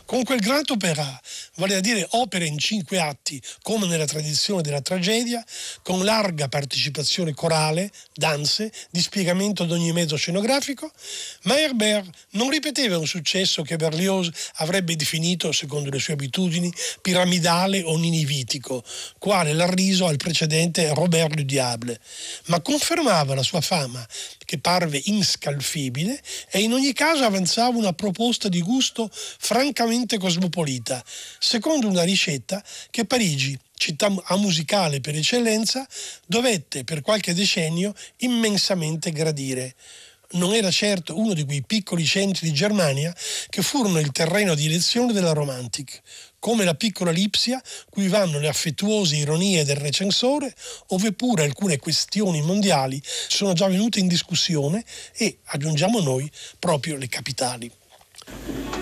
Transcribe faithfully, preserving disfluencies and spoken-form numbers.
Con quel grand opéra, vale a dire opere in cinque atti, come nella tradizione della tragedia, con larga partecipazione corale, danze, dispiegamento ad ogni mezzo scenografico, Meyerbeer non ripeteva un successo che Berlioz avrebbe definito, secondo le sue abitudini, piramidale o ninivitico, quale l'arriso al precedente Robert le Diable, ma confermava la sua fama, che parve inscalfibile, e in ogni caso avanzava una proposta di gusto francamente cosmopolita, secondo una ricetta che Parigi, città musicale per eccellenza, dovette per qualche decennio immensamente gradire. Non era certo uno di quei piccoli centri di Germania che furono il terreno di elezione della Romantic, come la piccola Lipsia, cui vanno le affettuose ironie del recensore, ove pure alcune questioni mondiali sono già venute in discussione e, aggiungiamo noi, proprio le capitali.